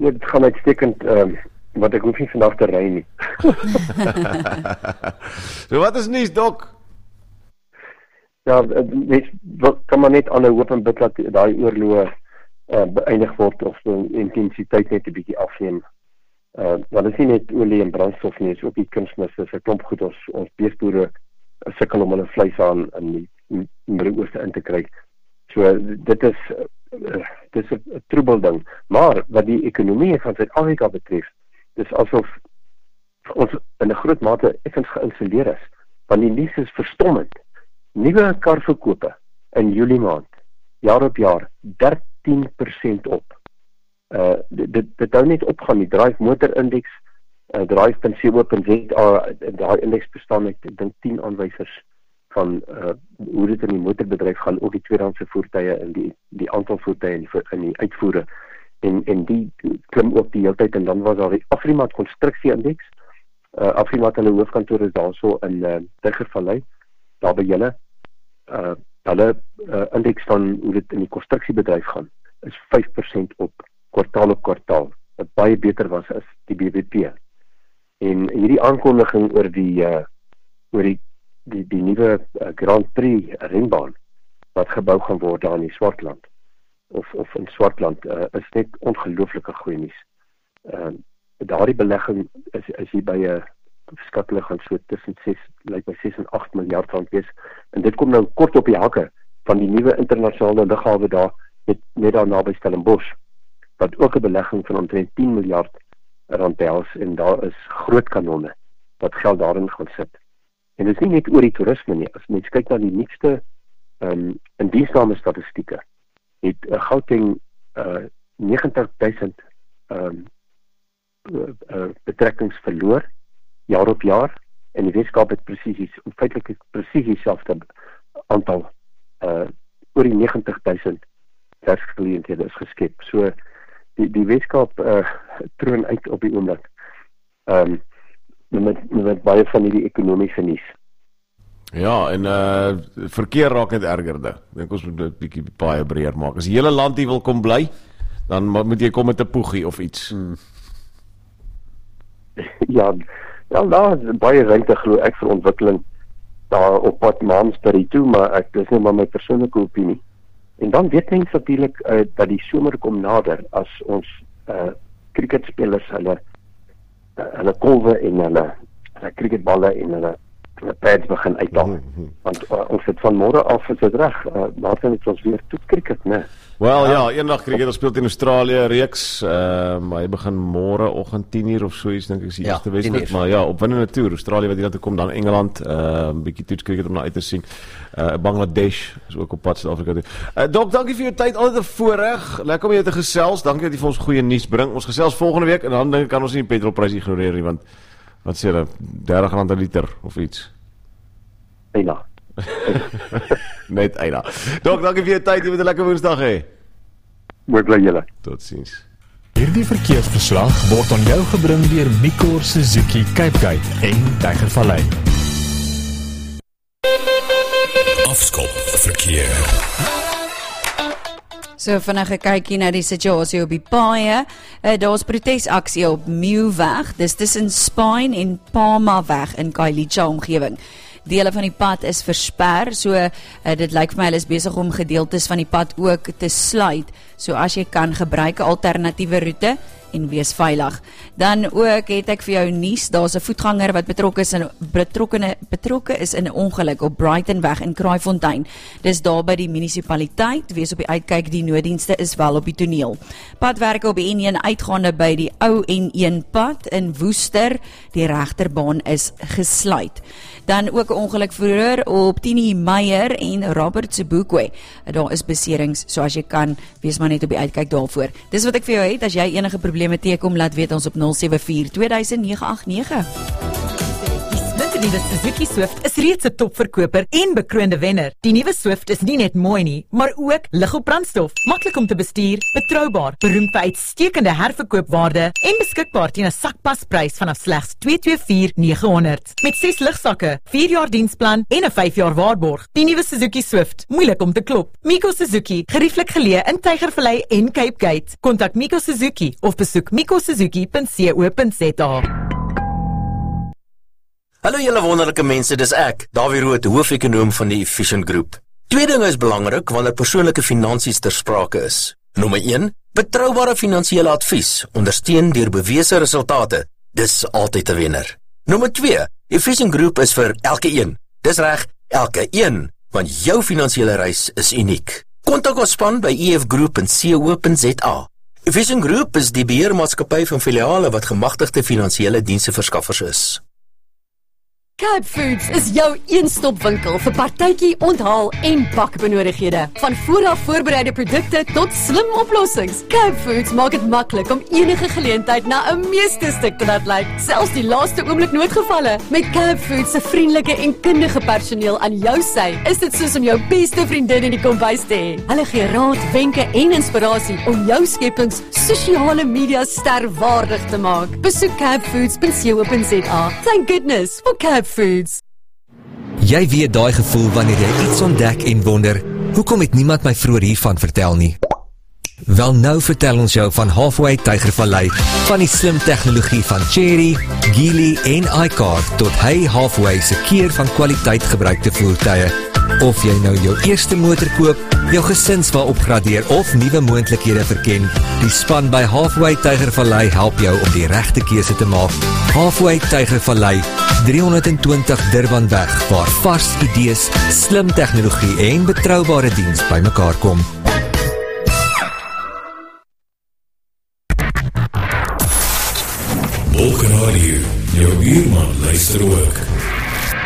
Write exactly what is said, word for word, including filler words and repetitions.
Ja, dit gaan uitstekend, um, want ek hoef nie vandag te ry nie. So wat is nuus, Dok? Ja, mens kan maar net aanhou hoop en bid dat daai oorloë uh, beëindig word of die intensiteit net 'n bietjie afneem. Uh, want dit is nie net olie en brandstof nie, is ook die kunsmis, is 'n klomp goed ons, ons beesboere sukkel om hulle vleis aan in die Midde-Ooste in te kry. So dit is uh, dit is 'n troebel ding. Maar wat die ekonomie van Suid-Afrika betref, dis asof ons in 'n groot mate effens geïsoleer is. Want die nuus is verstommend. Nuwe karverkope in Julie maand, jaar op jaar, dertien persent op. Uh, dit, dit hou net opgaan, die Drive Motor Index, uh, drive punt co punt za, daai indeks bestaan met, ek dink, tien aanwysers van uh, hoe dit in die motorbedryf gaan, ook die tweedehandse voertuie en die, die aantal voertuie in die, in die uitvoere. En, en die klim ook die hele tyd, en dan was daar die Afrimat Konstruksie Indeks. Uh, Afrimat, hulle hoofkantoor is daar so in uh, Tygervallei, daar by julle, uh, hulle uh, indeks van hoe dit in die konstruksiebedryf gaan, is vyf persent op, kwartaal op kwartaal, wat baie beter was as die B B P. En hierdie aankondiging oor die uh, oor die die, die nuwe uh, Grand Prix renbaan, wat gebou gaan word daar in die Swartland, of, of in Swartland, uh, is net ongelooflike goeie nuus. Uh, daardie belegging is, is hier by 'n uh, skattelik gaan so tussen ses, lyk by ses en agt miljard rand wees. En dit kom nou kort op die hakke van die nuwe internasionale lughawe daar, net, net daar naby Stellenbosch, wat ook 'n belegging van omtrent tien miljard rand behels, en daar is groot kanonne wat geld daarin gaan sit. En dit is nie net oor die toerisme nie, as mens kyk na die nuutste um, indiensname statistieke, het uh, Gauteng uh, negentig duisend um, uh, uh, betrekkings verloor, jaar op jaar, en die Weskaap het presies, feitlik presies dieselfde aantal, uh, oor die negentig duisend werksgeleenthede is geskep. So, die, die Weskaap uh, troon uit op die oomblik, um, met, met baie van die ekonomiese nuus. Ja, en uh, verkeer raak net ergerde. Ek dink ons moet dit bietjie baie breër maak. As die hele land hier wil kom bly, dan moet jy kom met 'n poegie of iets. Hmm. Ja, ja, daar is baie ruimte, glo ek, vir ontwikkeling daar op pad Mansbury toe, maar ek dis net maar my persoonlike opinie. En dan weet mense natuurlik uh, dat die somer kom nader as ons uh, cricketspelers hulle uh, hulle kolwe en hulle, hulle cricketballe en hulle hulle pads begin uithaal. Mm-hmm. Want uh, ons het van môre af is dit reg. Uh, Later het ons weer toe cricket, né? Wel ja, ja eendag cricket, ons speel teen Australië reeks. Ehm uh, hy begin môre oggend tien uur of so iets, dink ek is die ja, eerste wedstryd, maar ja, opwindende toer. Australië wat hier toe kom, dan Engeland, ehm uh, bietjie toets cricket om na uit te sien. Uh, Bangladesh is ook op pad Suid-Afrika toe. Uh, Dok, dankie vir jou tyd, altyd 'n voorreg. Lekker om jou te gesels. Dankie dat jy vir ons goeie nuus bring. Ons gesels volgende week, en dan dink ek kan ons nie die petrolprys ignoreer nie, want wat sê hulle, dertig rand per liter of iets. Eina. Net eina. Dok, dankie vir jou tyd. Jy moet 'n lekker Woensdag hê. Mooi bly julle. Totsiens. Hierdie verkeersverslag word aan jou gebring deur Mikor Suzuki Cape Gate en Tygervallei. Afskop verkeer. So vinnig 'n kykie na die situasie op die paaie. Uh, Daar's protesaksie op Meeuweg. Dis tussen Spine en Palma weg in Khayelitsha omgewing. Dele van die pad is versper, so uh, dit lyk vir my hulle is besig om gedeeltes van die pad ook te sluit. So as jy kan, gebruik 'n alternatiewe roete en wees veilig. Dan ook het ek vir jou nuus, daar's 'n voetganger wat betrokke is in betrokke betrokke is in 'n ongeluk op Brightonweg in Kraaifontein. Dis daar by die munisipaliteit, wees op die uitkyk, die nooddienste is wel op die toneel. Padwerke op die N een uitgaande by die ou N een pad in Woester, die regterbaan is gesluit. Dan ook 'n ongeluk vroeër op Tini Meyer en Robert Sebukwe. Daar is beserings, so as jy kan, wees maar net op die uitkyk daarvoor. Dis wat ek vir jou het. As jy enige probleme teekom, laat weet ons op nul sewe vier twee duisend nege agt nege. Die nuwe Suzuki Swift is reeds 'n topverkoper en bekroonde wenner. Die nuwe Swift is nie net mooi nie, maar ook lig op brandstof, maklik om te bestuur, betroubaar, beroemd vir uitstekende herverkoopwaarde en beskikbaar teen 'n sakpasprys vanaf slegs twee twee vier nege honderd. Met ses ligsakke, vier jaar diensplan en 'n vyf jaar waarborg. Die nuwe Suzuki Swift, moeilik om te klop. Miko Suzuki, gerieflik geleë in Tygervallei en Cape Gate. Kontak Miko Suzuki of besoek miko suzuki punt co punt za. Hallo julle wonderlike mense, dis ek, Dawie Rood, hoofekonoom van die Efficient Group. Twee dinge is belangrik wanneer persoonlike finansies ter sprake is. Nommer een, betroubare finansiële advies, ondersteun deur bewese resultate. Dis altyd 'n wenner. Nommer twee, Efficient Group is vir elke een. Dis reg, elke een, want jou finansiële reis is uniek. Kontak ons span by e f group punt co punt za. Efficient Group is die beheermaatskappy van filiale wat gemagtigde finansiële diensverskaffers is. Cape Foods is jou een-stop-winkel vir partytjie, onthaal en bakbenodighede. Van vooraf voorbereide produkte tot slim oplossings. Cape Foods maak dit maklik om enige geleentheid na 'n meesterstuk te laat lyk, selfs die laaste oomblik noodgevalle. Met Cape Foods se vriendelike en kundige personeel aan jou sy, is dit soos om jou beste vriendin in die kombuis te hê. Hulle gee raad, wenke en inspirasie om jou skepings sosiale media sterwaardig te maak. Besoek cape foods punt co punt za. Thank goodness for Cape Foods. Jy weet daai gevoel wanneer jy iets ontdek en wonder, hoekom het niemand my vroeër hiervan vertel nie? Wel nou vertel ons jou van Halfway Tygervallei, van die slim tegnologie van Chery, Geely en iCar tot Hey Halfway se keer van kwaliteit gebruikte voertuie. Of jy nou jou eerste motor koop, jou gesinswa opgradeer of nuwe moontlikhede verken, die span by Halfway Tygervallei help jou om die regte keuse te maak. Halfway Tygervallei, driehonderdtwintig Durbanweg, waar vars idees, slim tegnologie en betroubare diens bymekaar kom. Volk Radio, jou buurman luister ook.